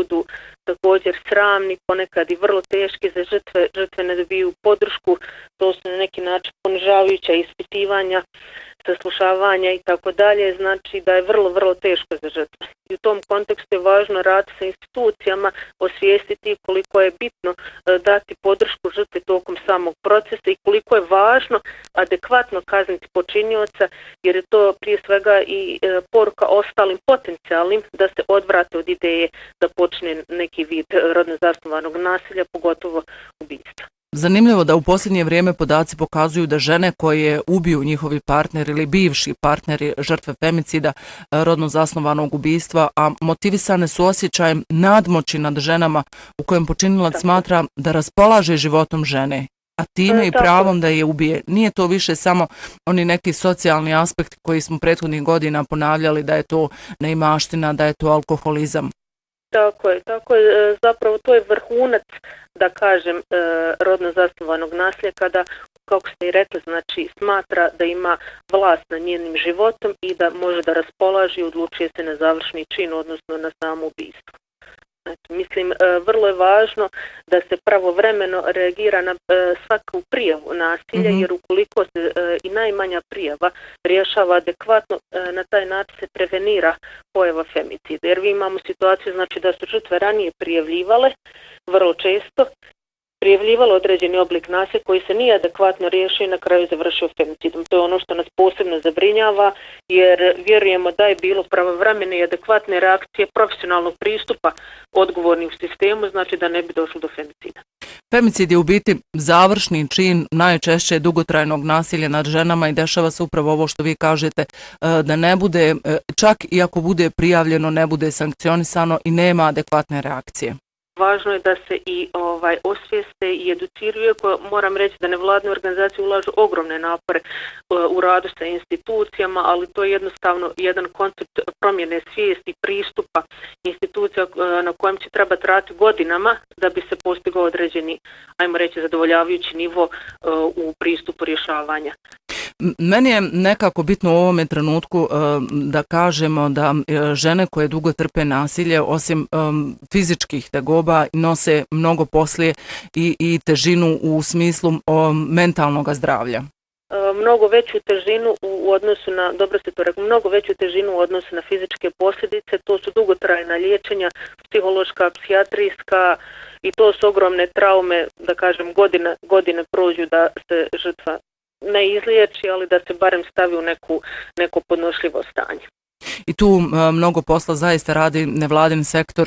budu također sramni, ponekad i vrlo teški za žrtve. Žrtve ne dobiju podršku, to su na neki način ponižavajuća ispitivanja, saslušavanja i tako dalje, znači da je vrlo, vrlo teško za žrtve. I u tom kontekstu je važno raditi sa institucijama, osvijestiti koliko je bitno dati podršku žrtvi tokom samog procesa i koliko je važno adekvatno kazniti počinioca, jer je to prije svega i poruka ostalim potencijalnim da se odvrate od ideje da počne neki vid rodno zasnovanog nasilja, pogotovo ubistva. Zanimljivo da u posljednje vrijeme podaci pokazuju da žene koje ubiju njihovi partner ili bivši partneri žrtve femicida, rodno zasnovanog ubistva, a motivisane su osjećajem nadmoći nad ženama u kojem počinilac smatra da raspolaže životom žene, a time i pravom da je ubije. Nije to više samo oni neki socijalni aspekti koji smo prethodnih godina ponavljali, da je to neimaština, da je to alkoholizam. Tako je, zapravo to je vrhunac, da kažem, rodno zasnovanog nasilja kada, kako ste i rekli, znači smatra da ima vlast nad njenim životom i da može da raspolaže i odlučuje se na završni čin, odnosno na samo ubistvo. Znači, mislim, vrlo je važno da se pravovremeno reagira na svaku prijavu nasilja, jer ukoliko se i najmanja prijava rješava adekvatno, na taj način se prevenira pojava femicida. Jer vi imamo situaciju, znači, da su žrtve ranije prijavljivale, vrlo često, prijavljivalo određeni oblik nasilja koji se nije adekvatno riješio i na kraju završio femicidom. To je ono što nas posebno zabrinjava, jer vjerujemo da je bilo pravovremene i adekvatne reakcije profesionalnog pristupa odgovornih u sistemu, znači da ne bi došlo do femicida. Femicid je u biti završni čin najčešće dugotrajnog nasilja nad ženama i dešava se upravo ovo što vi kažete, da ne bude, čak i ako bude prijavljeno, ne bude sankcionisano i nema adekvatne reakcije. Važno je da se i osvijeste i educiraju, moram reći da nevladne organizacije ulažu ogromne napore u radu sa institucijama, ali to je jednostavno jedan koncept promjene svijesti, pristupa institucija na kojem će trebati raditi godinama da bi se postigao određeni, ajmo reći, zadovoljavajući nivo u pristupu rješavanja. Meni je nekako bitno u ovome trenutku da kažemo da žene koje dugo trpe nasilje, osim fizičkih tegoba, nose mnogo poslije i težinu u smislu mentalnog zdravlja. Mnogo veću težinu u odnosu na, dobro ste to rekli, mnogo veću težinu u odnosu na fizičke posljedice, to su dugotrajna liječenja, psihološka, psihijatrijska i to su ogromne traume, da kažem, godine prođu da se žrtva ne izliječi, ali da se barem stavi u neko podnošljivo stanje. I tu mnogo posla zaista radi nevladin sektor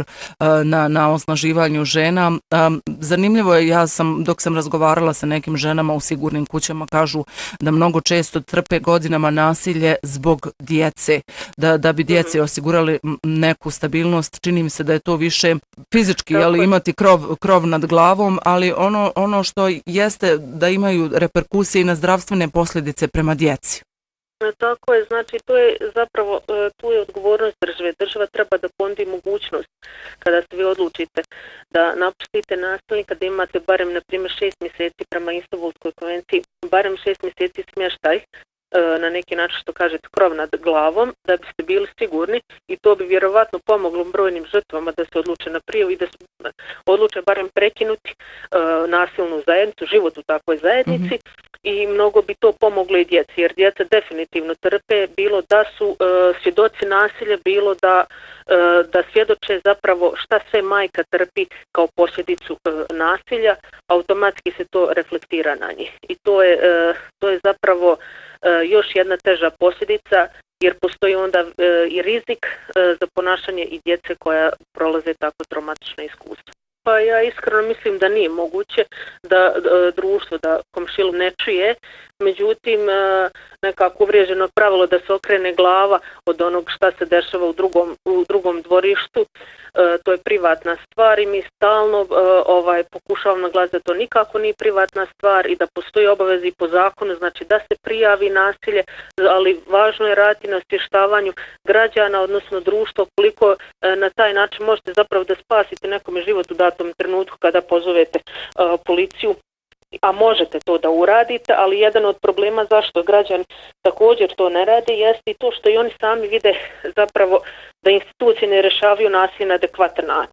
na osnaživanju žena. Zanimljivo je, dok sam razgovarala sa nekim ženama u sigurnim kućama, kažu da mnogo često trpe godinama nasilje zbog djece, da bi djeci osigurali neku stabilnost. Čini mi se da je to više fizički, ali imati krov nad glavom, ali ono što jeste da imaju reperkusije i na zdravstvene posljedice prema djeci. Tako je, znači to je zapravo, tu je odgovornost države. Država treba da ponudi mogućnost kada se vi odlučite da napustite nasilnika, da imate barem, na primjer, 6 mjeseci prema Istanbulskoj konvenciji, barem 6 mjeseci smještaj, na neki način što kažete krov nad glavom, da biste bili sigurni i to bi vjerovatno pomoglo brojnim žrtvama da se odluče na prijavu i da se odluče barem prekinuti nasilnu zajednicu, život u takvoj zajednici. I mnogo bi to pomoglo i djeci, jer djeca definitivno trpe, bilo da su svjedoci nasilja, bilo da svjedoče zapravo šta sve majka trpi kao posljedicu nasilja, automatski se to reflektira na njih. I to je zapravo još jedna teža posljedica, jer postoji onda i rizik za ponašanje i djece koja prolaze tako traumatična iskustva. Pa ja iskreno mislim da nije moguće da društvo, da komšiluk ne čuje, međutim nekako uvriježeno pravilo da se okrene glava od onog šta se dešava u drugom dvorištu, to je privatna stvar i mi stalno pokušavamo naglasiti da to nikako nije privatna stvar i da postoji obaveza i po zakonu, znači da se prijavi nasilje, ali važno je raditi na osvještavanju građana, odnosno društva, koliko na taj način možete zapravo da spasite nekome život u datom trenutku kada pozovete policiju, a možete to da uradite, ali jedan od problema zašto građani također to ne rade jeste i to što i oni sami vide zapravo da institucije ne rješavaju nasilje na adekvatan način.